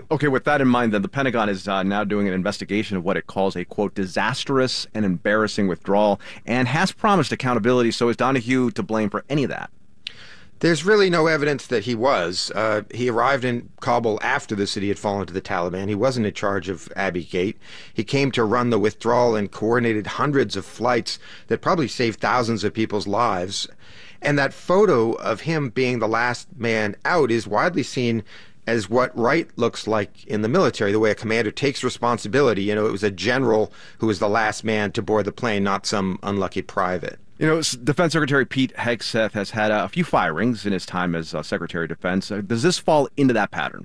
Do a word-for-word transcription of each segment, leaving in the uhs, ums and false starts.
Okay, with that in mind, then, the Pentagon is uh, now doing an investigation of what it calls a, quote, disastrous and embarrassing withdrawal, and has promised accountability. So is Donoghue to blame for any of that? There's really no evidence that he was. Uh, he arrived in Kabul after the city had fallen to the Taliban. He wasn't in charge of Abbey Gate. He came to run the withdrawal and coordinated hundreds of flights that probably saved thousands of people's lives. And that photo of him being the last man out is widely seen as what right looks like in the military, the way a commander takes responsibility. You know, it was a general who was the last man to board the plane, not some unlucky private. You know, Defense Secretary Pete Hegseth has had a few firings in his time as uh, Secretary of Defense. Uh, does this fall into that pattern?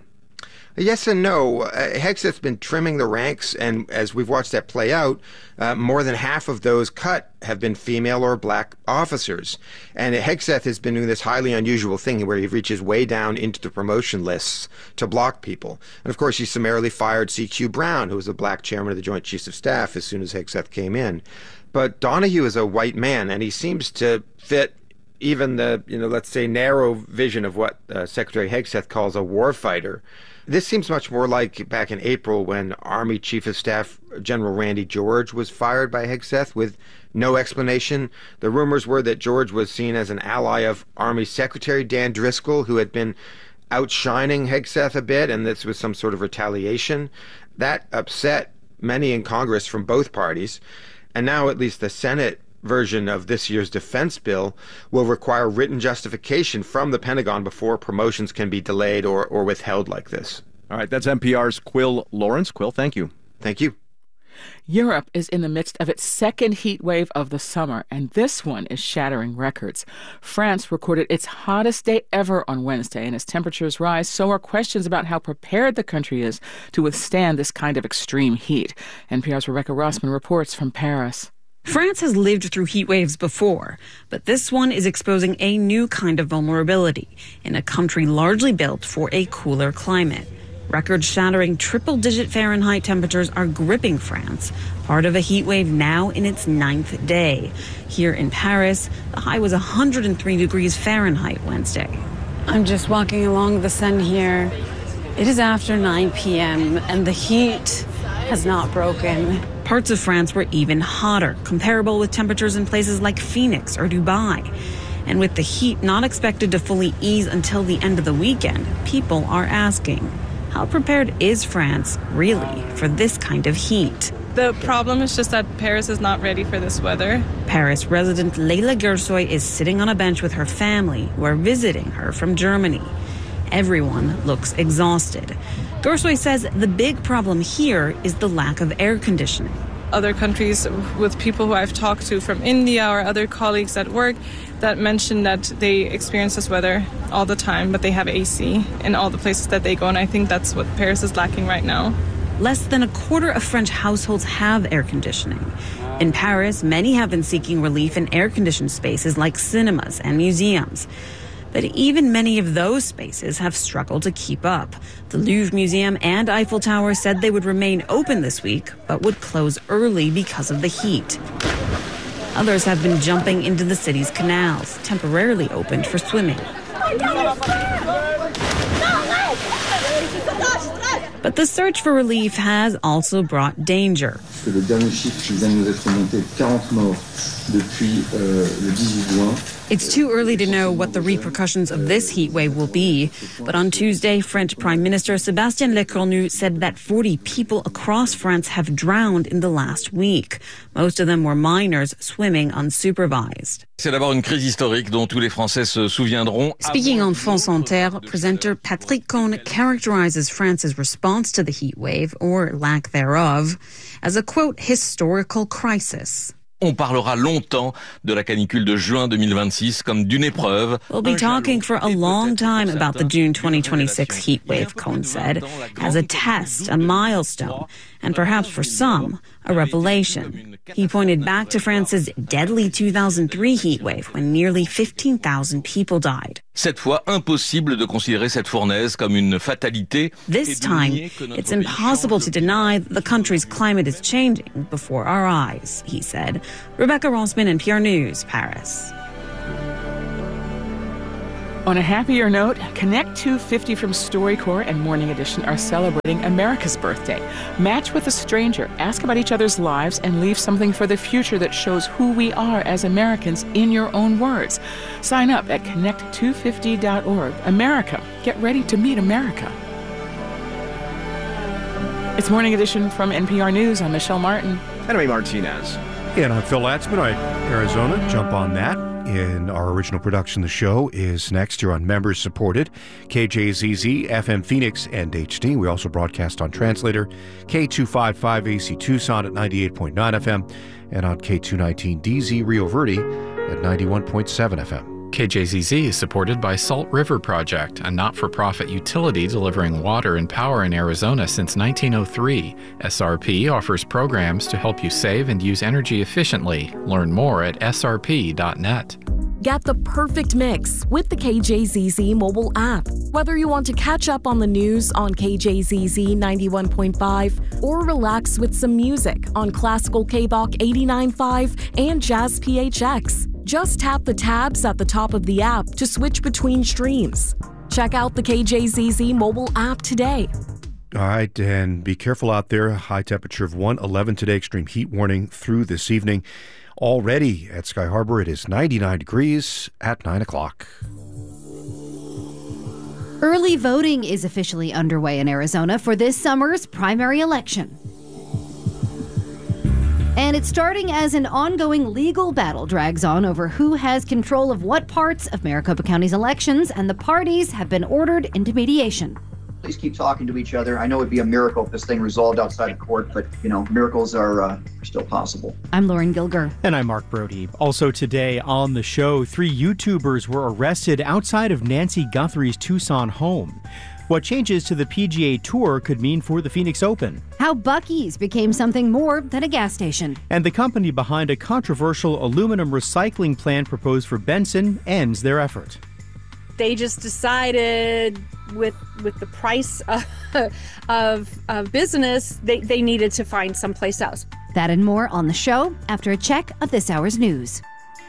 Yes and no. Uh, Hegseth's been trimming the ranks, and as we've watched that play out, uh, more than half of those cut have been female or black officers. And Hegseth has been doing this highly unusual thing where he reaches way down into the promotion lists to block people. And of course, he summarily fired C Q Brown, who was the black chairman of the Joint Chiefs of Staff, as soon as Hegseth came in. But Donoghue is a white man, and he seems to fit even the, you know, let's say, narrow vision of what uh, Secretary Hegseth calls a warfighter. This seems much more like back in April when Army Chief of Staff General Randy George was fired by Hegseth with no explanation. The rumors were that George was seen as an ally of Army Secretary Dan Driscoll, who had been outshining Hegseth a bit, and this was some sort of retaliation. That upset many in Congress from both parties. And now at least the Senate version of this year's defense bill will require written justification from the Pentagon before promotions can be delayed or, or withheld like this. All right, that's N P R's Quill Lawrence. Quill, thank you. Thank you. Europe is in the midst of its second heat wave of the summer, and this one is shattering records. France recorded its hottest day ever on Wednesday, and as temperatures rise, so are questions about how prepared the country is to withstand this kind of extreme heat. N P R's Rebecca Rossman reports from Paris. France has lived through heat waves before, but this one is exposing a new kind of vulnerability in a country largely built for a cooler climate. Record-shattering triple-digit Fahrenheit temperatures are gripping France, part of a heat wave now in its ninth day. Here in Paris, the high was one hundred three degrees Fahrenheit Wednesday. I'm just walking along the Seine here. It is after nine p.m. and the heat has not broken. Parts of France were even hotter, comparable with temperatures in places like Phoenix or Dubai. And with the heat not expected to fully ease until the end of the weekend, people are asking, how prepared is France, really, for this kind of heat? The problem is just that Paris is not ready for this weather. Paris resident Leila Gersoy is sitting on a bench with her family who are visiting her from Germany. Everyone looks exhausted. Gersoy says the big problem here is the lack of air conditioning. Other countries, with people who I've talked to from India or other colleagues at work, that mention that they experience this weather all the time, but they have A C in all the places that they go, and I think that's what Paris is lacking right now. Less than a quarter of French households have air conditioning. In Paris, many have been seeking relief in air-conditioned spaces like cinemas and museums. But even many of those spaces have struggled to keep up. The Louvre Museum and Eiffel Tower said they would remain open this week, but would close early because of the heat. Others have been jumping into the city's canals, temporarily opened for swimming. But the search for relief has also brought danger. It's too early to know what the repercussions of this heat wave will be, but on Tuesday, French Prime Minister Sébastien Lecornu said that forty people across France have drowned in the last week. Most of them were minors swimming unsupervised. Speaking on France Inter, presenter Patrick Cohn characterizes France's response to the heat wave, or lack thereof, as a, quote, historical crisis. On parlera longtemps de la canicule de juin twenty twenty-six comme d'une épreuve. We'll be talking for a long time about the June twenty twenty-six heat wave, Cohn said, as a test, a milestone, and perhaps for some, a revelation. He pointed back to France's deadly two thousand three heat wave when nearly fifteen thousand people died. Cette fois, impossible de considérer cette fournaise comme une fatalité. This time, it's impossible to deny that the country's climate is changing before our eyes, he said. Rebecca Rossman, N P R News, Paris. On a happier note, Connect two fifty from StoryCorps and Morning Edition are celebrating America's birthday. Match with a stranger, ask about each other's lives, and leave something for the future that shows who we are as Americans in your own words. Sign up at connect two fifty dot org. America, get ready to meet America. It's Morning Edition from N P R News. I'm Michelle Martin. And I'm Martinez. And I'm Phil Latzman. All right, Arizona, jump on that. In our original production, the show is next year on members-supported K J Z Z, F M Phoenix, and H D. We also broadcast on Translator, K two fifty-five A C Tucson at ninety-eight point nine F M, and on K two nineteen D Z Rio Verde at ninety-one point seven F M. K J Z Z is supported by Salt River Project, a not-for-profit utility delivering water and power in Arizona since nineteen oh three. S R P offers programs to help you save and use energy efficiently. Learn more at S R P dot net. Get the perfect mix with the K J Z Z mobile app. Whether you want to catch up on the news on K J Z Z ninety-one point five or relax with some music on Classical K B O C eighty-nine point five and Jazz P H X. Just tap the tabs at the top of the app to switch between streams. Check out the K J Z Z mobile app today. All right, and be careful out there. High temperature of one eleven today. Extreme heat warning through this evening. Already at Sky Harbor, it is ninety-nine degrees at nine o'clock. Early voting is officially underway in Arizona for this summer's primary election. And it's starting as an ongoing legal battle drags on over who has control of what parts of Maricopa County's elections, and the parties have been ordered into mediation. Please keep talking to each other. I know it'd be a miracle if this thing resolved outside of court, but, you know, miracles are uh, still possible. I'm Lauren Gilger. And I'm Mark Brody. Also today on the show, three YouTubers were arrested outside of Nancy Guthrie's Tucson home. What changes to the P G A Tour could mean for the Phoenix Open. How Buc-ee's became something more than a gas station. And the company behind a controversial aluminum recycling plant proposed for Benson ends their effort. They just decided with with the price of, of, of business, they, they needed to find someplace else. That and more on the show after a check of this hour's news.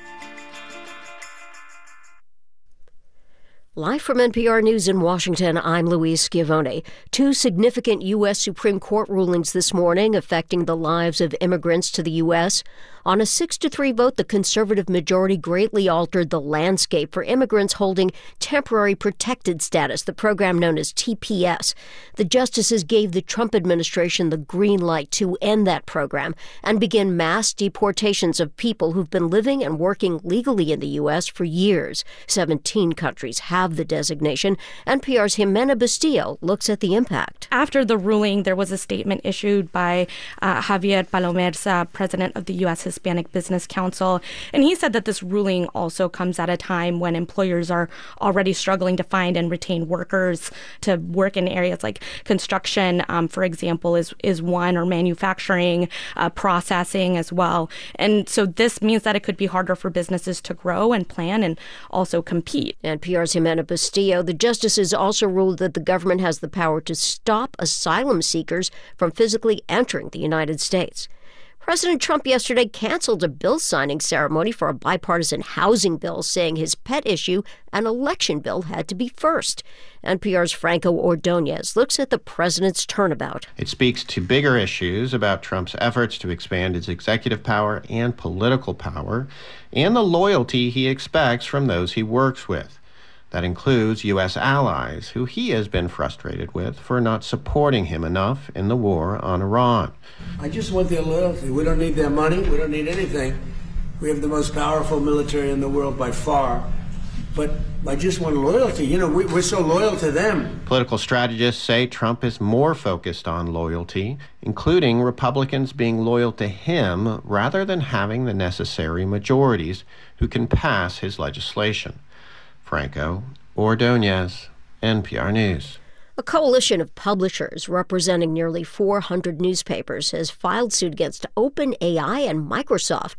Live from N P R News in Washington, I'm Louise Schiavone. Two significant U S Supreme Court rulings this morning affecting the lives of immigrants to the U S On a six to three vote, the conservative majority greatly altered the landscape for immigrants holding temporary protected status, the program known as T P S. The justices gave the Trump administration the green light to end that program and begin mass deportations of people who've been living and working legally in the U S for years. Seventeen countries have the designation. N P R's Jimena Bustillo looks at the impact. After the ruling, there was a statement issued by uh, Javier Palomerza, president of the U S Hispanic Business Council, and he said that this ruling also comes at a time when employers are already struggling to find and retain workers to work in areas like construction, um, for example, is, is one, or manufacturing, uh, processing as well. And so this means that it could be harder for businesses to grow and plan and also compete. N P R's Jimena Bustillo. The justices also ruled that the government has the power to stop asylum seekers from physically entering the United States. President Trump yesterday canceled a bill signing ceremony for a bipartisan housing bill, saying his pet issue, an election bill, had to be first. N P R's Franco Ordonez looks at the president's turnabout. It speaks to bigger issues about Trump's efforts to expand his executive power and political power, and the loyalty he expects from those he works with. That includes U S allies, who he has been frustrated with for not supporting him enough in the war on Iran. I just want their loyalty. We don't need their money. We don't need anything. We have the most powerful military in the world by far. But I just want loyalty. You know, we, we're so loyal to them. Political strategists say Trump is more focused on loyalty, including Republicans being loyal to him rather than having the necessary majorities who can pass his legislation. Franco Ordonez, N P R News. A coalition of publishers representing nearly four hundred newspapers has filed suit against OpenAI and Microsoft.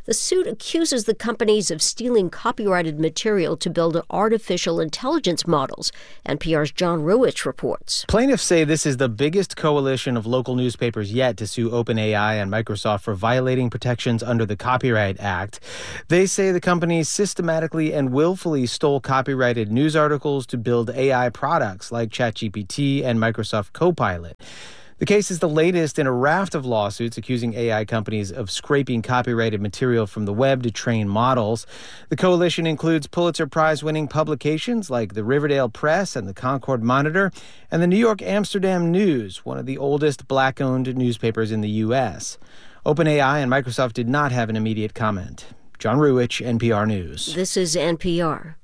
The suit accuses the companies of stealing copyrighted material to build artificial intelligence models. N P R's John Ruwitch reports. Plaintiffs say this is the biggest coalition of local newspapers yet to sue OpenAI and Microsoft for violating protections under the Copyright Act. They say the companies systematically and willfully stole copyrighted news articles to build A I products like ChatGPT and Microsoft Copilot. The case is the latest in a raft of lawsuits accusing A I companies of scraping copyrighted material from the web to train models. The coalition includes Pulitzer Prize-winning publications like the Riverdale Press and the Concord Monitor, and the New York Amsterdam News, one of the oldest black-owned newspapers in the U S. OpenAI and Microsoft did not have an immediate comment. John Ruwitch, N P R News. This is N P R.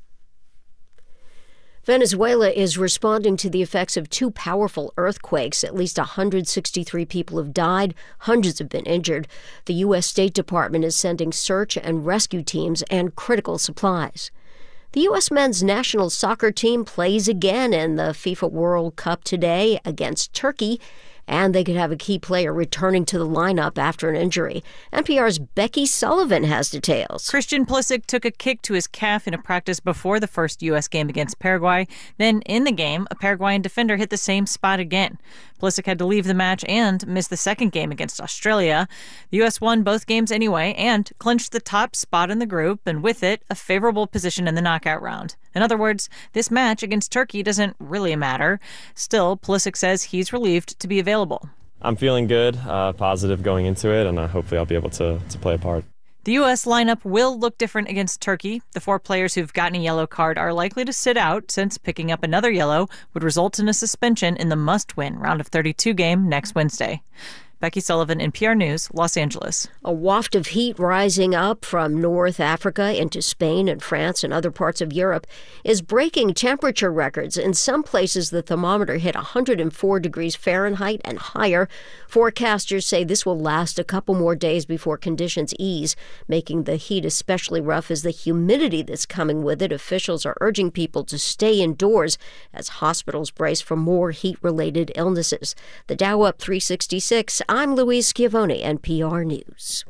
Venezuela is responding to the effects of two powerful earthquakes. At least one hundred sixty-three people have died. Hundreds have been injured. The U S State Department is sending search and rescue teams and critical supplies. The U S men's national soccer team plays again in the FIFA World Cup today against Turkey, and they could have a key player returning to the lineup after an injury. N P R's Becky Sullivan has details. Christian Pulisic took a kick to his calf in a practice before the first U S game against Paraguay. Then in the game, a Paraguayan defender hit the same spot again. Pulisic had to leave the match and miss the second game against Australia. The U S won both games anyway and clinched the top spot in the group, and with it, a favorable position in the knockout round. In other words, this match against Turkey doesn't really matter. Still, Pulisic says he's relieved to be available. I'm feeling good, uh, positive going into it, and uh, hopefully I'll be able to, to play a part. The U S lineup will look different against Turkey. The four players who've gotten a yellow card are likely to sit out, since picking up another yellow would result in a suspension in the must-win round of thirty-two game next Wednesday. Becky Sullivan, N P R News, Los Angeles. A waft of heat rising up from North Africa into Spain and France and other parts of Europe is breaking temperature records. In some places, the thermometer hit one hundred four degrees Fahrenheit and higher. Forecasters say this will last a couple more days before conditions ease, making the heat especially rough as the humidity that's coming with it. Officials are urging people to stay indoors as hospitals brace for more heat-related illnesses. The Dow up three sixty-six. I'm Louise Schiavone, N P R News.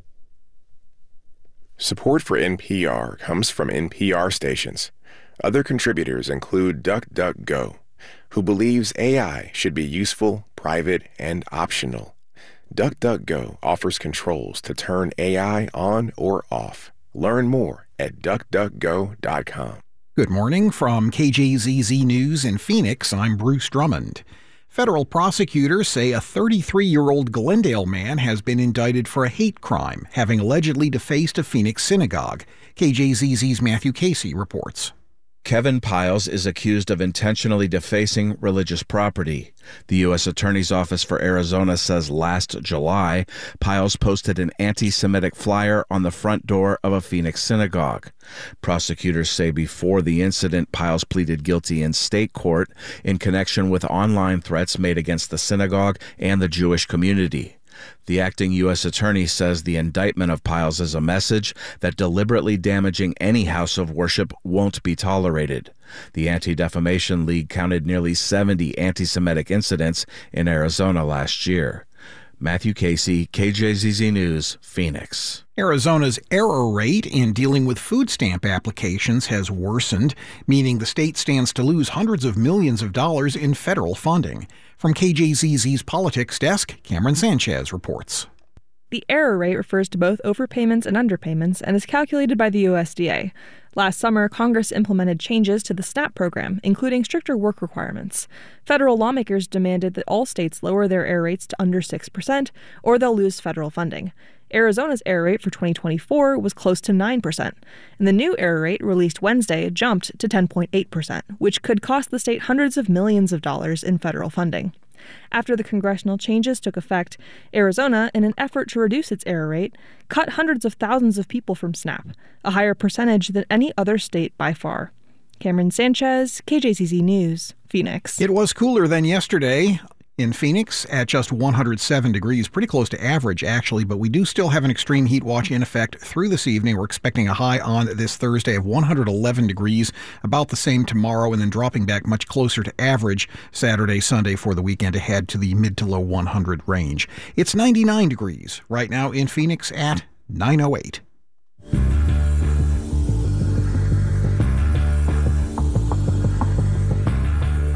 Support for N P R comes from N P R stations. Other contributors include DuckDuckGo, who believes A I should be useful, private, and optional. DuckDuckGo offers controls to turn A I on or off. Learn more at duck duck go dot com. Good morning from K J Z Z News in Phoenix. I'm Bruce Drummond. Federal prosecutors say a thirty-three-year-old Glendale man has been indicted for a hate crime, having allegedly defaced a Phoenix synagogue. K J Z Z's Matthew Casey reports. Kevin Piles is accused of intentionally defacing religious property. The U S Attorney's Office for Arizona says last July, Piles posted an anti-Semitic flyer on the front door of a Phoenix synagogue. Prosecutors say before the incident, Piles pleaded guilty in state court in connection with online threats made against the synagogue and the Jewish community. The acting U S attorney says the indictment of Piles is a message that deliberately damaging any house of worship won't be tolerated. The Anti-Defamation League counted nearly seventy anti-Semitic incidents in Arizona last year. Matthew Casey, K J Z Z News, Phoenix. Arizona's error rate in dealing with food stamp applications has worsened, meaning the state stands to lose hundreds of millions of dollars in federal funding. From K J Z Z's Politics Desk, Cameron Sanchez reports. The error rate refers to both overpayments and underpayments and is calculated by the U S D A. Last summer, Congress implemented changes to the SNAP program, including stricter work requirements. Federal lawmakers demanded that all states lower their error rates to under six percent, or they'll lose federal funding. Arizona's error rate for twenty twenty-four was close to nine percent, and the new error rate released Wednesday jumped to ten point eight percent, which could cost the state hundreds of millions of dollars in federal funding. After the congressional changes took effect, Arizona, in an effort to reduce its error rate, cut hundreds of thousands of people from SNAP, a higher percentage than any other state by far. Cameron Sanchez, K J Z Z News, Phoenix. It was cooler than yesterday in Phoenix at just one hundred seven degrees, pretty close to average, actually, but we do still have an extreme heat watch in effect through this evening. We're expecting a high on this Thursday of one hundred eleven degrees, about the same tomorrow, and then dropping back much closer to average Saturday, Sunday for the weekend ahead to the mid to low one hundred range. It's ninety-nine degrees right now in Phoenix at nine oh eight.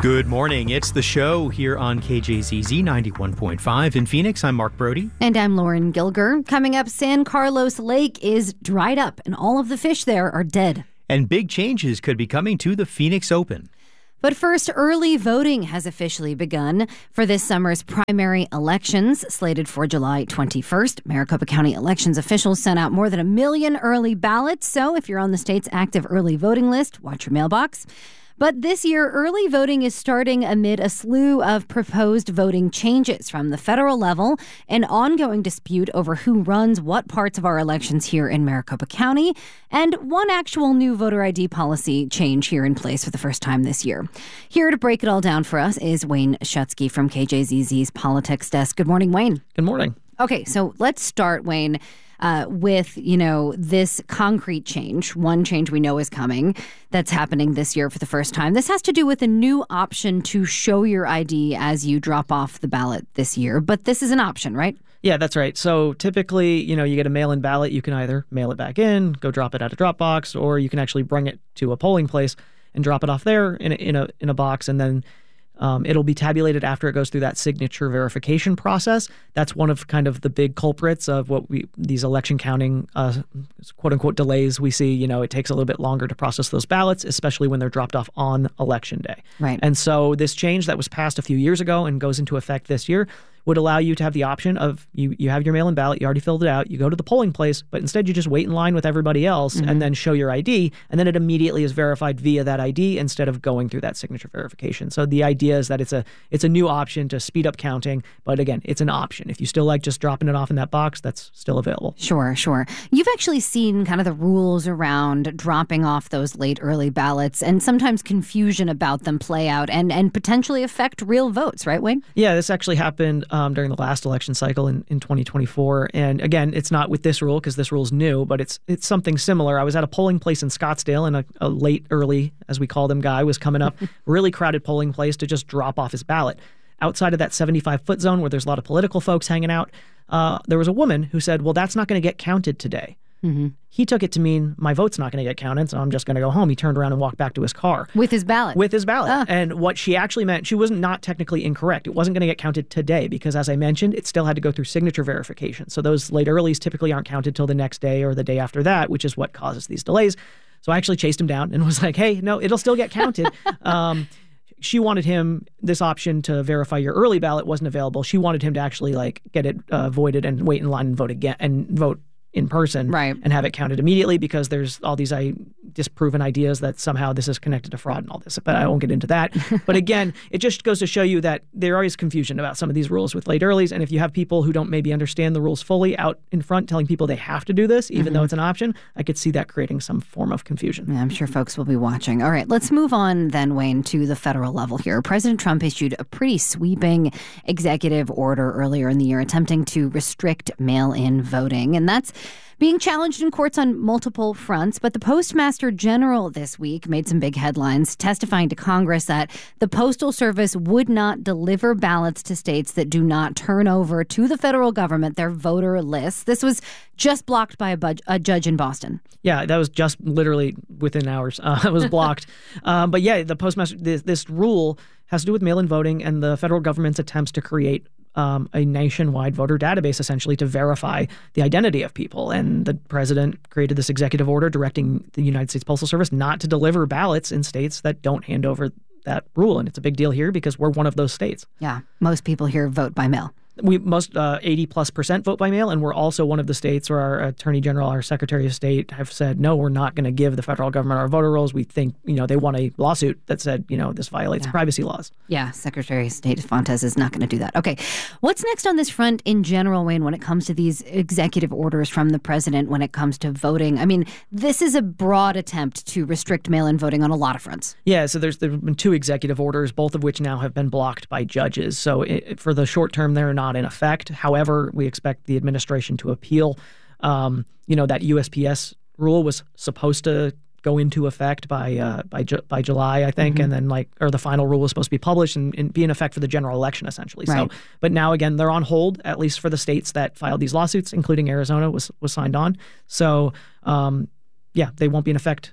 Good morning. It's The Show here on K J Z Z ninety-one point five in Phoenix. I'm Mark Brody. And I'm Lauren Gilger. Coming up, San Carlos Lake is dried up and all of the fish there are dead. And big changes could be coming to the Phoenix Open. But first, early voting has officially begun for this summer's primary elections, slated for July twenty-first. Maricopa County elections officials sent out more than a million early ballots. So if you're on the state's active early voting list, watch your mailbox. But this year, early voting is starting amid a slew of proposed voting changes from the federal level, an ongoing dispute over who runs what parts of our elections here in Maricopa County, and one actual new voter I D policy change here in place for the first time this year. Here to break it all down for us is Wayne Schutsky from K J Z Z's Politics Desk. Good morning, Wayne. Good morning. Okay, so let's start, Wayne, Uh, with, you know, this concrete change. One change we know is coming that's happening this year for the first time. This has to do with a new option to show your I D as you drop off the ballot this year. But this is an option, right? Yeah, that's right. So typically, you know, you get a mail-in ballot. You can either mail it back in, go drop it at a drop box, or you can actually bring it to a polling place and drop it off there in a, in a, in a box, and then Um, it'll be tabulated after it goes through that signature verification process. That's one of kind of the big culprits of what we these election counting uh, quote unquote delays we see. You know, it takes a little bit longer to process those ballots, especially when they're dropped off on election day. Right. And so this change that was passed a few years ago and goes into effect this year would allow you to have the option of you you have your mail-in ballot, you already filled it out, you go to the polling place, but instead you just wait in line with everybody else mm-hmm. and then show your I D, and then it immediately is verified via that I D instead of going through that signature verification. So the idea is that it's a it's a new option to speed up counting, but again, it's an option. If you still like just dropping it off in that box, that's still available. Sure, sure. You've actually seen kind of the rules around dropping off those late early ballots and sometimes confusion about them play out and, and potentially affect real votes, right, Wayne? Yeah, this actually happened Um, during the last election cycle in, in twenty twenty-four. And again, it's not with this rule because this rule is new, but it's it's something similar. I was at a polling place in Scottsdale and a, a late early, as we call them, guy was coming up, really crowded polling place to just drop off his ballot. Outside of that seventy-five foot zone where there's a lot of political folks hanging out, uh, there was a woman who said, well, that's not going to get counted today. Mm-hmm. He took it to mean my vote's not going to get counted, so I'm just going to go home. He turned around and walked back to his car. With his ballot? With his ballot. Oh. And what she actually meant, she was not technically incorrect. It wasn't going to get counted today because, as I mentioned, it still had to go through signature verification. So those late earlies typically aren't counted till the next day or the day after that, which is what causes these delays. So I actually chased him down and was like, hey, no, it'll still get counted. um, she wanted him, this option to verify your early ballot wasn't available. She wanted him to actually like get it uh, voided and wait in line and vote again and vote in person right. and have it counted immediately because there's all these I, disproven ideas that somehow this is connected to fraud and all this, but I won't get into that. But again, it just goes to show you that there is confusion about some of these rules with late earlies, and if you have people who don't maybe understand the rules fully out in front telling people they have to do this, even mm-hmm. though it's an option, I could see that creating some form of confusion. Yeah, I'm sure folks will be watching. All right, let's move on then, Wayne, to the federal level here. President Trump issued a pretty sweeping executive order earlier in the year attempting to restrict mail-in voting, and that's being challenged in courts on multiple fronts. But the Postmaster General this week made some big headlines, testifying to Congress that the Postal Service would not deliver ballots to states that do not turn over to the federal government their voter lists. This was just blocked by a, bud- a judge in Boston. Yeah, that was just literally within hours. Uh, it was blocked. um, but yeah, the Postmaster, this, this rule has to do with mail-in voting and the federal government's attempts to create Um, a nationwide voter database, essentially, to verify the identity of people. And the president created this executive order directing the United States Postal Service not to deliver ballots in states that don't hand over that rule. And it's a big deal here because we're one of those states. Yeah, most people here vote by mail. We most uh, eighty plus percent vote by mail, and we're also one of the states where our Attorney General, our Secretary of State have said, no, we're not going to give the federal government our voter rolls. We think, you know, they won a lawsuit that said, you know, this violates yeah. privacy laws. Yeah, Secretary of State Fontes is not going to do that. Okay, what's next on this front in general, Wayne, when it comes to these executive orders from the president when it comes to voting? I mean, this is a broad attempt to restrict mail-in voting on a lot of fronts. Yeah, so there's there have been two executive orders, both of which now have been blocked by judges. So it, for the short term, they're not in effect. However, we expect the administration to appeal. Um, you know, that U S P S rule was supposed to go into effect by uh, by ju- by July, I think, mm-hmm. and then like, or the final rule was supposed to be published and, and be in effect for the general election, essentially. Right. So, but now again, they're on hold, at least for the states that filed these lawsuits, including Arizona was was signed on. So, um, yeah, they won't be in effect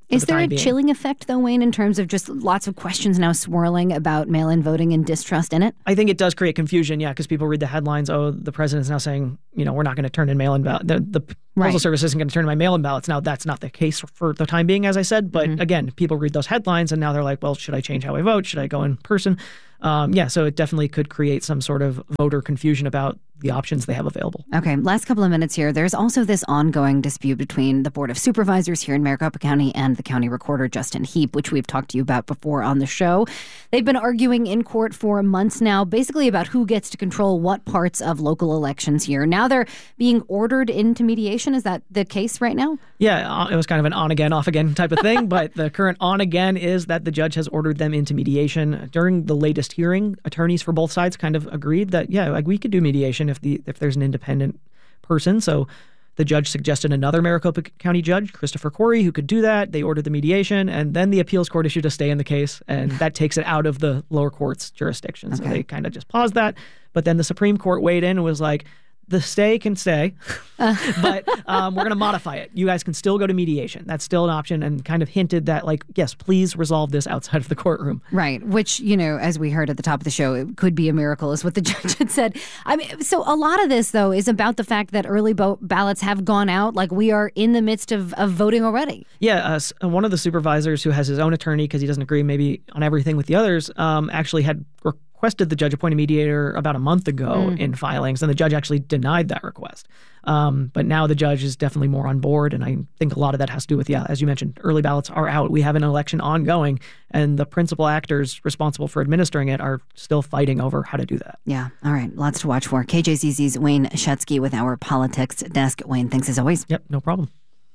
Is the there time a being. chilling effect, though, Wayne, in terms of just lots of questions now swirling about mail-in voting and distrust in it? I think it does create confusion, yeah, because people read the headlines, oh, the president's now saying, you know, we're not going to turn in mail-in ballots. The, the Right. Postal Service isn't going to turn in my mail-in ballots. Now, that's not the case for the time being, as I said. But Mm-hmm. again, people read those headlines, and now they're like, well, should I change how I vote? Should I go in person? Um, yeah, so it definitely could create some sort of voter confusion about the options they have available. Okay, last couple of minutes here. There's also this ongoing dispute between the Board of Supervisors here in Maricopa County and the county recorder, Justin Heap, which we've talked to you about before on the show. They've been arguing in court for months now, basically about who gets to control what parts of local elections here. Now they're being ordered into mediation. Is that the case right now? Yeah, uh, it was kind of an on-again, off-again type of thing, but the current on-again is that the judge has ordered them into mediation. During the latest hearing, attorneys for both sides kind of agreed that, yeah, like we could do mediation if the if there's an independent person. So the judge suggested another Maricopa County judge, Christopher Corey, who could do that. They ordered the mediation, and then the appeals court issued a stay in the case, and that takes it out of the lower court's jurisdiction. So Okay. they kind of just paused that. But then the Supreme Court weighed in and was like, the stay can stay, but um, we're going to modify it. You guys can still go to mediation. That's still an option, and kind of hinted that, like, yes, please resolve this outside of the courtroom. Right, which, you know, as we heard at the top of the show, it could be a miracle, is what the judge had said. I mean, so a lot of this, though, is about the fact that early bo- ballots have gone out. Like, we are in the midst of, of voting already. Yeah, uh, s- one of the supervisors who has his own attorney, because he doesn't agree maybe on everything with the others, um, actually had requested the judge appoint a mediator about a month ago Mm. in filings, and the judge actually denied that request. Um, but now the judge is definitely more on board, and I think a lot of that has to do with, yeah, as you mentioned, early ballots are out. We have an election ongoing, and the principal actors responsible for administering it are still fighting over how to do that. Yeah, all right, lots to watch for. K J Z Z's Wayne Shutsky with our politics desk. Wayne, thanks as always. Yep, no problem.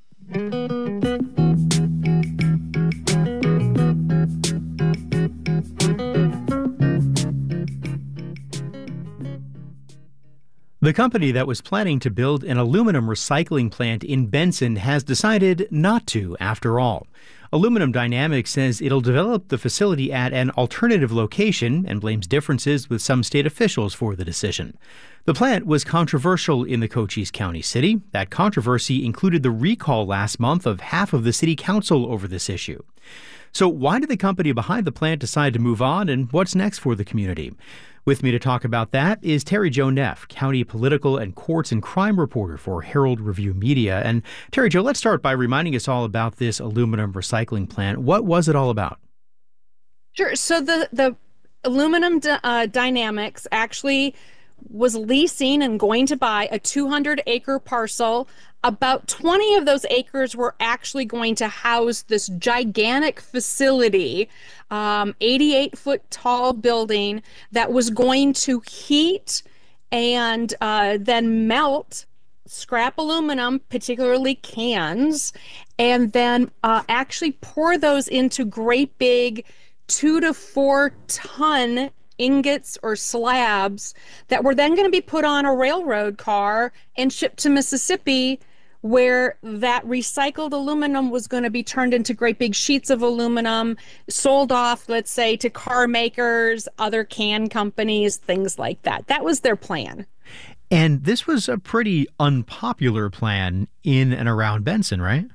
The company that was planning to build an aluminum recycling plant in Benson has decided not to, after all. Aluminum Dynamics says it'll develop the facility at an alternative location and blames differences with some state officials for the decision. The plant was controversial in the Cochise County city. That controversy included the recall last month of half of the city council over this issue. So why did the company behind the plant decide to move on, and what's next for the community? With me to talk about that is Terry Jo Neff, county political and courts and crime reporter for Herald Review Media. And Terry Jo, let's start by reminding us all about this aluminum recycling plant. What was it all about? Sure. So the the aluminum uh, Dynamics actually was leasing and going to buy a two hundred acre parcel. About twenty of those acres were actually going to house this gigantic facility, um, eighty-eight foot tall building that was going to heat and uh, then melt scrap aluminum, particularly cans, and then uh, actually pour those into great big two to four ton ingots or slabs that were then going to be put on a railroad car and shipped to Mississippi, where that recycled aluminum was going to be turned into great big sheets of aluminum, sold off, let's say, to car makers, other can companies, things like that. That was their plan. And this was a pretty unpopular plan in and around Benson, right?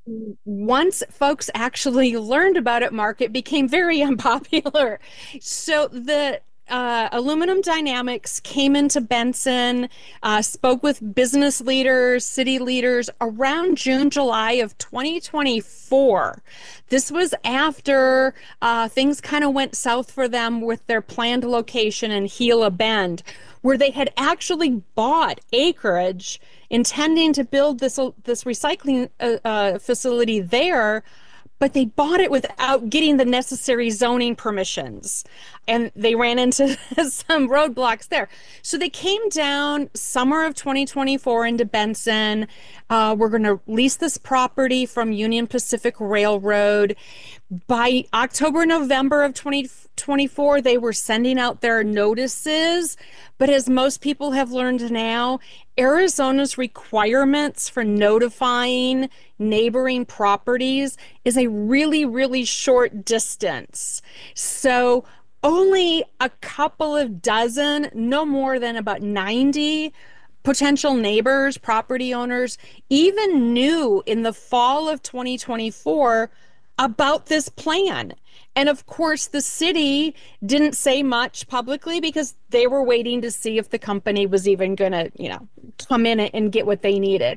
Once folks actually learned about it, Mark, it became very unpopular. So the uh, Aluminum Dynamics came into Benson, uh, spoke with business leaders, city leaders around June, July of twenty twenty-four. This was after uh, things kind of went south for them with their planned location in Gila Bend, where they had actually bought acreage intending to build this this recycling uh, uh, facility there, but they bought it without getting the necessary zoning permissions, and they ran into some roadblocks there. So they came down summer of twenty twenty-four into Benson. Uh, we're going to lease this property from Union Pacific Railroad. By October, November of twenty twenty-four, they were sending out their notices. But as most people have learned now, Arizona's requirements for notifying neighboring properties is a really, really short distance. So only a couple of dozen, no more than about ninety potential neighbors, property owners, even knew in the fall of twenty twenty-four about this plan. And of course, the city didn't say much publicly because they were waiting to see if the company was even going to, you know, come in and get what they needed.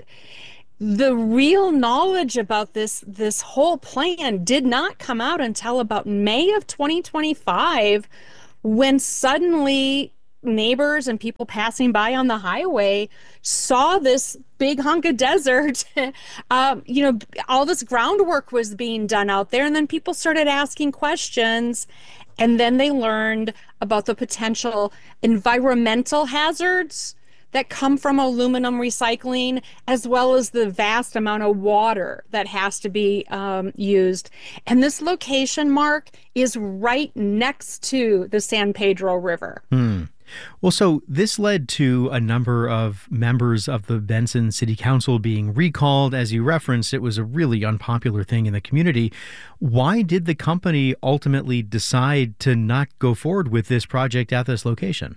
The real knowledge about this this whole plan did not come out until about May of twenty twenty-five, when suddenly neighbors and people passing by on the highway saw this big hunk of desert. um, you know, all this groundwork was being done out there, and then people started asking questions, and then they learned about the potential environmental hazards that come from aluminum recycling, as well as the vast amount of water that has to be um, used. And this location, Mark, is right next to the San Pedro River. Hmm. Well, so this led to a number of members of the Benson City Council being recalled. As you referenced, it was a really unpopular thing in the community. Why did the company ultimately decide to not go forward with this project at this location?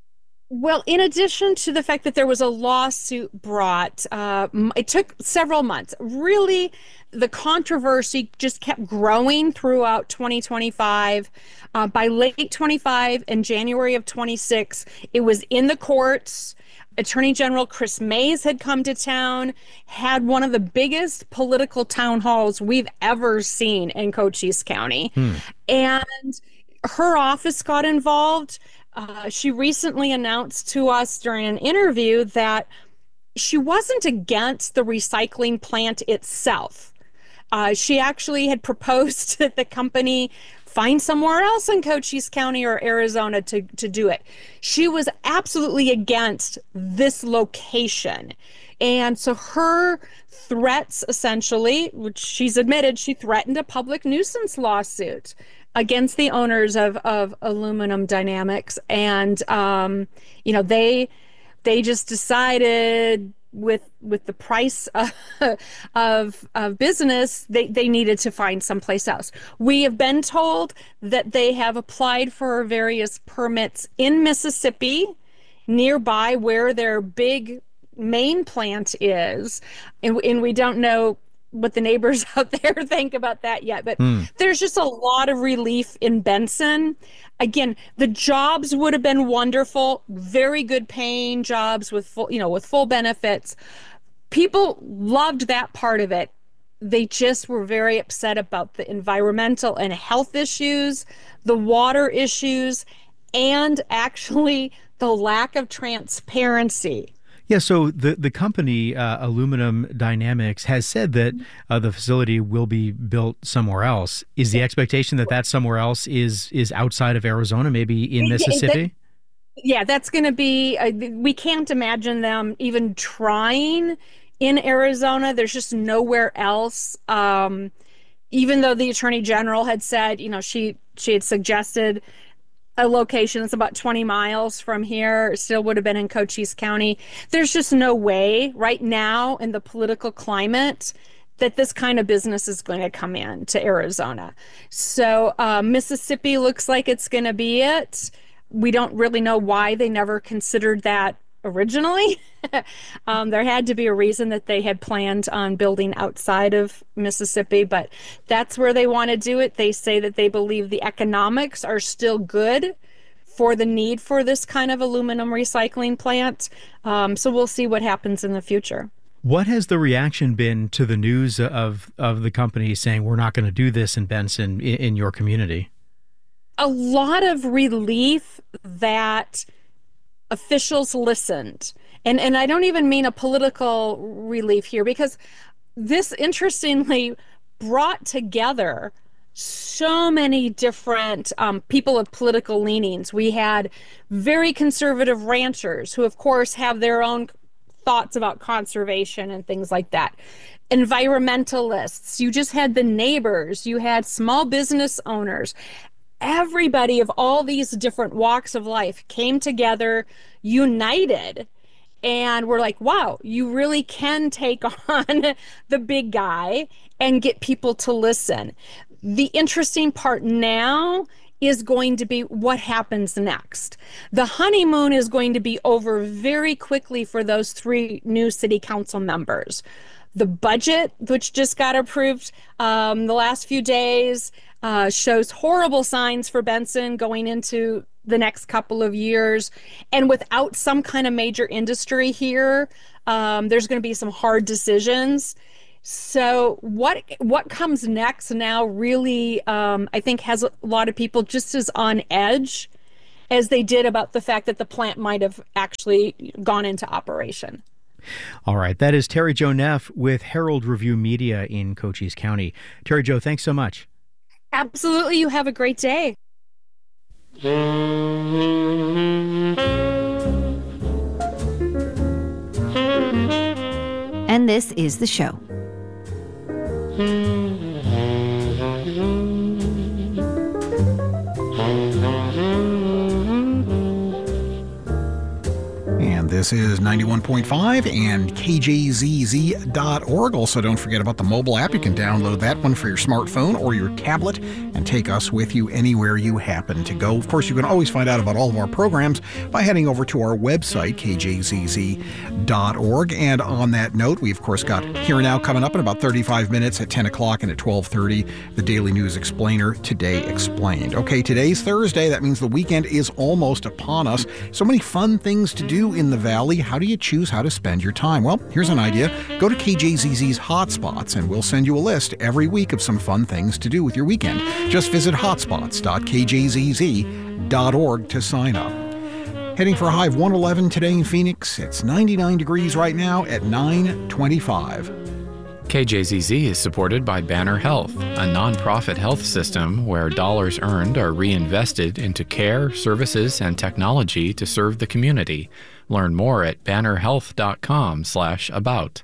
Well, in addition to the fact that there was a lawsuit brought, uh, it took several months. Really, the controversy just kept growing throughout twenty twenty-five. Uh, by late twenty-five and January of twenty-six, it was in the courts. Attorney General Chris Mays had come to town, had one of the biggest political town halls we've ever seen in Cochise County. Hmm. And her office got involved. Uh, she recently announced to us during an interview that she wasn't against the recycling plant itself. Uh, she actually had proposed that the company find somewhere else in Cochise County or Arizona to, to do it. She was absolutely against this location. And so her threats, essentially, which she's admitted, she threatened a public nuisance lawsuit against the owners of, of Aluminum Dynamics. And, um, you know, they they just decided with with the price of, of, of business, they, they needed to find someplace else. We have been told that they have applied for various permits in Mississippi, nearby where their big main plant is. And, and we don't know what the neighbors out there think about that yet, but hmm. there's just a lot of relief in Benson. Again, the jobs would have been wonderful, very good paying jobs with full, you know, with full benefits. People loved that part of it. They just were very upset about the environmental and health issues, the water issues, and actually the lack of transparency. Yeah, so the, the company, uh, Aluminum Dynamics, has said that uh, the facility will be built somewhere else. Is the expectation that that somewhere else is is outside of Arizona, maybe in Mississippi? Yeah, that, yeah that's going to be, uh, we can't imagine them even trying in Arizona. There's just nowhere else. Um, even though the Attorney General had said, you know, she she had suggested a location that's about twenty miles from here, still would have been in Cochise County. There's just no way right now in the political climate that this kind of business is going to come in to Arizona. So uh, Mississippi looks like it's going to be it. We don't really know why they never considered that originally. um, there had to be a reason that they had planned on building outside of Mississippi, but that's where they want to do it. They say that they believe the economics are still good for the need for this kind of aluminum recycling plant. Um, so we'll see what happens in the future. What has the reaction been to the news of, of the company saying we're not going to do this in Benson in, in your community? A lot of relief that officials listened. And and I don't even mean a political relief here, because this interestingly brought together so many different um, people of political leanings. We had very conservative ranchers who, of course, have their own thoughts about conservation and things like that. Environmentalists, you just had the neighbors, you had small business owners. Everybody of all these different walks of life came together, united, and we're like, wow, you really can take on the big guy and get people to listen. The interesting part now is going to be what happens next. The honeymoon is going to be over very quickly for those three new city council members. The budget, which just got approved um, the last few days, uh, shows horrible signs for Benson going into the next couple of years. And without some kind of major industry here, um, there's going to be some hard decisions. So what what comes next now really, um, I think, has a lot of people just as on edge as they did about the fact that the plant might have actually gone into operation. All right. That is Terry Jo Neff with Herald Review Media in Cochise County. Terry Jo, thanks so much. Absolutely. You have a great day. And this is the show. And this is ninety-one point five and K J Z Z dot org. Also, don't forget about the mobile app. You can download that one for your smartphone or your tablet and take us with you anywhere you happen to go. Of course, you can always find out about all of our programs by heading over to our website, K J Z Z dot org. And on that note, we, of course, got Here and Now coming up in about thirty-five minutes at ten o'clock and at twelve thirty, the Daily News Explainer, Today Explained. Okay, today's Thursday. That means the weekend is almost upon us. So many fun things to do in the Valley. How do you choose how to spend your time? Well, here's an idea. Go to K J Z Z's Hotspots and we'll send you a list every week of some fun things to do with your weekend. Just visit hotspots dot K J Z Z dot org to sign up. Heading for a high of one eleven today in Phoenix. It's ninety-nine degrees right now at nine twenty-five. K J Z Z is supported by Banner Health, a nonprofit health system where dollars earned are reinvested into care, services, and technology to serve the community. Learn more at banner health dot com slash about.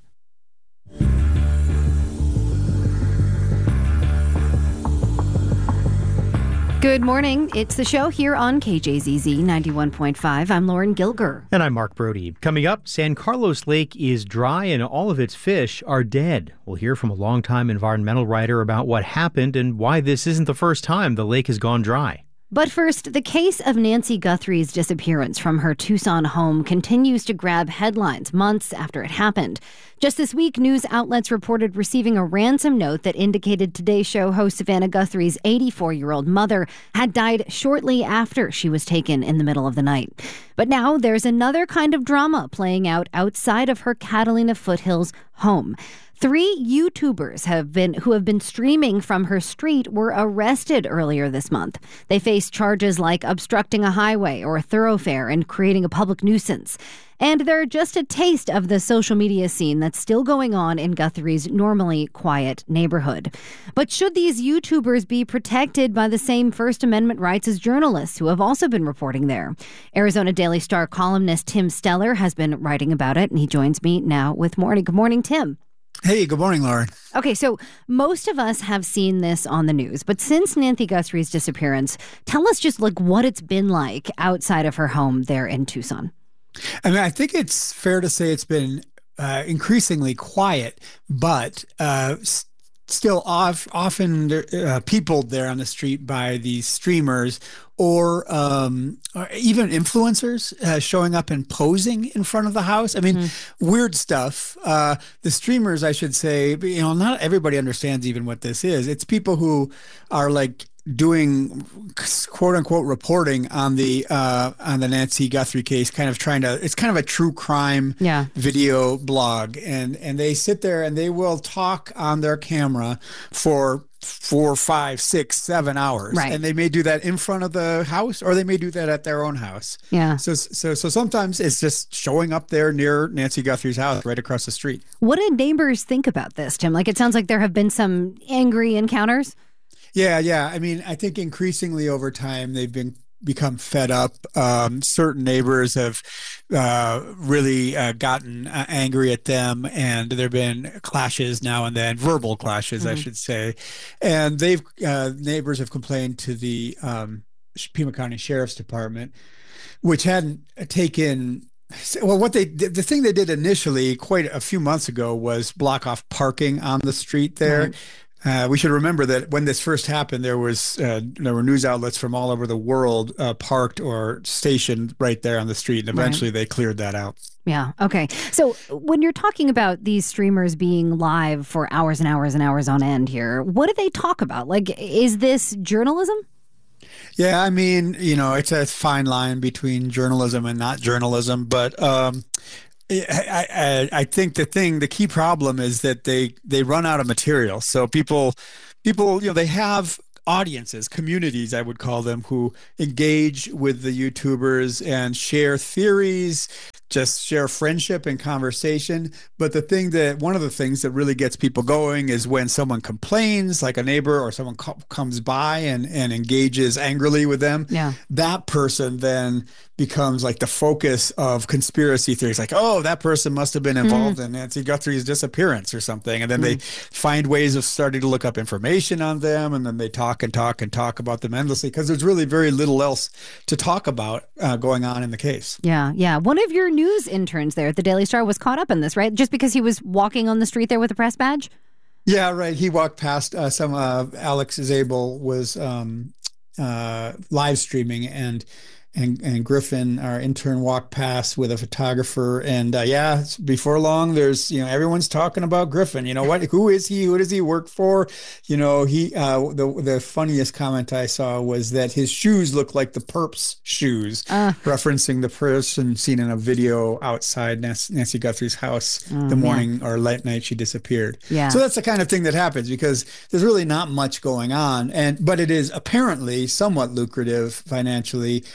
Good morning. It's the show here on K J Z Z ninety-one point five. I'm Lauren Gilger. And I'm Mark Brody. Coming up, San Carlos Lake is dry and all of its fish are dead. We'll hear from a longtime environmental writer about what happened and why this isn't the first time the lake has gone dry. But first, the case of Nancy Guthrie's disappearance from her Tucson home continues to grab headlines months after it happened. Just this week, news outlets reported receiving a ransom note that indicated Today Show host Savannah Guthrie's eighty-four-year-old mother had died shortly after she was taken in the middle of the night. But now there's another kind of drama playing out outside of her Catalina Foothills home. Three YouTubers have been who have been streaming from her street were arrested earlier this month. They face charges like obstructing a highway or a thoroughfare and creating a public nuisance. And they're just a taste of the social media scene that's still going on in Guthrie's normally quiet neighborhood. But should these YouTubers be protected by the same First Amendment rights as journalists who have also been reporting there? Arizona Daily Star columnist Tim Steller has been writing about it, and he joins me now with more. Good morning, Tim. Hey, good morning, Lauren. Okay, so most of us have seen this on the news, but since Nancy Guthrie's disappearance, tell us just like what it's been like outside of her home there in Tucson. I mean, I think it's fair to say it's been uh, increasingly quiet, but uh, s- still off, often uh, peopled there on the street by these streamers or, um, or even influencers uh, showing up and posing in front of the house. I mean, mm-hmm. weird stuff. Uh, the streamers, I should say, you know, not everybody understands even what this is. It's people who are like doing quote unquote reporting on the uh, on the Nancy Guthrie case, kind of trying to, it's kind of a true crime yeah. video blog. And, and they sit there and they will talk on their camera for four, five, six, seven hours. Right. And they may do that in front of the house or they may do that at their own house. Yeah. So, so, so sometimes it's just showing up there near Nancy Guthrie's house right across the street. What did neighbors think about this, Tim? Like, it sounds like there have been some angry encounters. Yeah, yeah. I mean, I think increasingly over time, they've been become fed up. Um, certain neighbors have uh, really uh, gotten uh, angry at them, and there have been clashes now and then, verbal clashes, mm-hmm. I should say. And they've uh, neighbors have complained to the um, Pima County Sheriff's Department, which hadn't taken. Well, what they did, the thing they did initially, quite a few months ago, was block off parking on the street there. Mm-hmm. Uh, we should remember that when this first happened, there was uh, there were news outlets from all over the world uh, parked or stationed right there on the street, and eventually right. they cleared that out. Yeah. Okay. So when you're talking about these streamers being live for hours and hours and hours on end here, what do they talk about? Like, is this journalism? Yeah, I mean, you know, it's a fine line between journalism and not journalism, but um, I, I, I think the thing, the key problem is that they they run out of material. So people, people, you know, they have audiences, communities, I would call them, who engage with the YouTubers and share theories, just share friendship and conversation. But the thing that, one of the things that really gets people going is when someone complains, like a neighbor or someone co- comes by and, and engages angrily with them. Yeah. That person then becomes like the focus of conspiracy theories, like, oh, that person must have been involved mm. in Nancy Guthrie's disappearance or something. And then mm. they find ways of starting to look up information on them, and then they talk and talk and talk about them endlessly because there's really very little else to talk about uh, going on in the case. Yeah, yeah. One of your news interns there at the Daily Star was caught up in this, right? Just because he was walking on the street there with a press badge? Yeah, right. He walked past uh, some, uh, Alex Zabel was um, uh, live streaming, and And, and Griffin, our intern, walked past with a photographer. And uh, yeah, before long, there's, you know, everyone's talking about Griffin. You know what? Who is he? Who does he work for? You know, he, uh, the, the funniest comment I saw was that his shoes look like the perp's shoes, uh, referencing the person seen in a video outside Nancy, Nancy Guthrie's house oh, the morning man. or late night she disappeared. Yeah. So that's the kind of thing that happens because there's really not much going on. And, but it is apparently somewhat lucrative financially,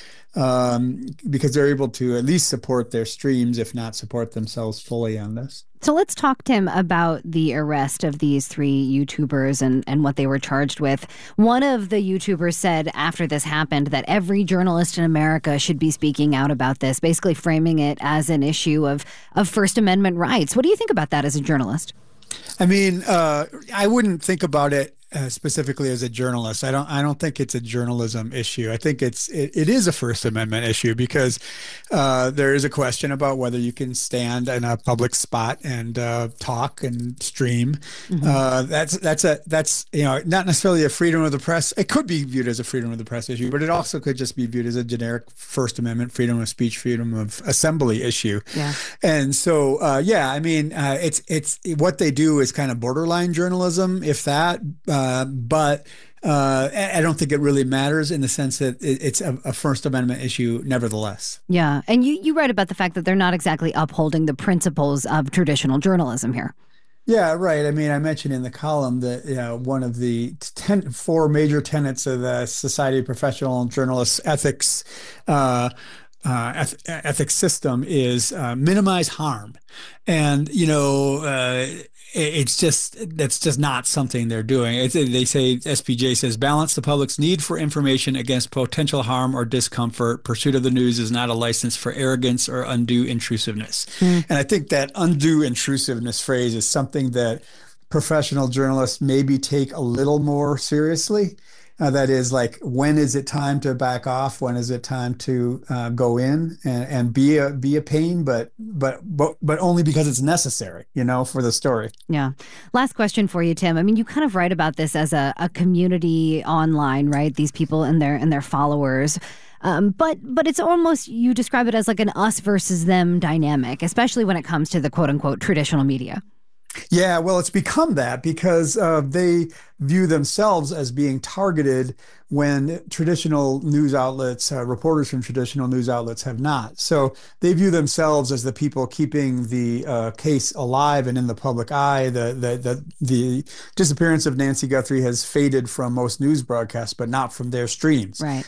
um, because they're able to at least support their streams, if not support themselves fully on this. So let's talk, Tim, about the arrest of these three YouTubers and, and what they were charged with. One of the YouTubers said after this happened that every journalist in America should be speaking out about this, basically framing it as an issue of, of First Amendment rights. What do you think about that as a journalist? I mean, uh, I wouldn't think about it Uh, specifically as a journalist. I don't I don't think it's a journalism issue. I think it's it, it is a First Amendment issue because uh, there is a question about whether you can stand in a public spot and uh, talk and stream. Mm-hmm. Uh, that's that's a that's you know not necessarily a freedom of the press. It could be viewed as a freedom of the press issue, but it also could just be viewed as a generic First Amendment freedom of speech, freedom of assembly issue. Yeah. And so uh, yeah, I mean uh, it's it's what they do is kind of borderline journalism, if that. Uh, Uh, but uh, I don't think it really matters in the sense that it, it's a, a First Amendment issue nevertheless. Yeah. And you, you write about the fact that they're not exactly upholding the principles of traditional journalism here. Yeah, right. I mean, I mentioned in the column that you know, one of the ten, four major tenets of the Society of Professional Journalists ethics uh, Uh, eth- ethics system is uh, minimize harm. And, you know, uh, it, it's just, that's just not something they're doing. It's, they say, S P J says, balance the public's need for information against potential harm or discomfort. Pursuit of the news is not a license for arrogance or undue intrusiveness. Mm. And I think that undue intrusiveness phrase is something that professional journalists maybe take a little more seriously. Uh, that is like, when is it time to back off? When is it time to uh, go in and, and be a be a pain, but but but but only because it's necessary, you know, for the story. Yeah. Last question for you, Tim. I mean, you kind of write about this as a, a community online, right? These people and their and their followers. Um, but but it's almost, you describe it as like an us versus them dynamic, especially when it comes to the quote unquote traditional media. Yeah, well, it's become that because uh, they view themselves as being targeted when traditional news outlets, uh, reporters from traditional news outlets have not. So they view themselves as the people keeping the uh, case alive and in the public eye. The, the, the, the disappearance of Nancy Guthrie has faded from most news broadcasts, but not from their streams. Right.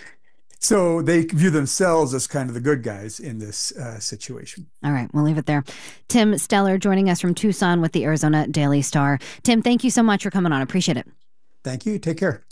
So they view themselves as kind of the good guys in this uh, situation. All right, we'll leave it there. Tim Steller joining us from Tucson with the Arizona Daily Star. Tim, thank you so much for coming on. I appreciate it. Thank you. Take care.